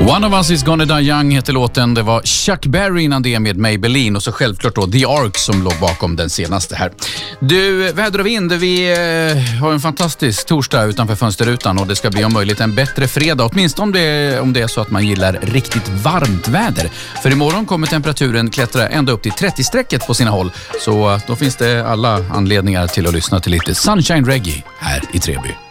One of Us is gonna die young heter låten. Det var Chuck Berry innan det med Maybelline och så självklart då The Ark som låg bakom den senaste här. Du, väder och vind, vi har en fantastisk torsdag utanför fönsterrutan och det ska bli om möjligt en bättre fredag, åtminstone om det är så att man gillar riktigt varmt väder. För imorgon kommer temperaturen klättra ända upp till 30-strecket på sina håll, så då finns det alla anledningar till att lyssna till lite Sunshine Reggae här i Treby.